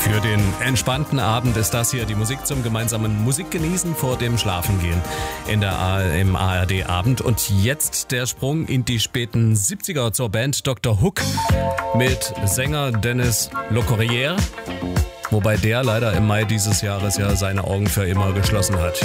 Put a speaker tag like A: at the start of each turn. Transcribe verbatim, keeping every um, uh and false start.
A: Für den entspannten Abend ist das hier die Musik zum gemeinsamen Musikgenießen vor dem Schlafengehen in der A- im A R D-Abend. Und jetzt der Sprung in die späten siebziger zur Band Doktor Hook mit Sänger Dennis Locorriere, wobei der leider im Mai dieses Jahres ja seine Augen für immer geschlossen hat.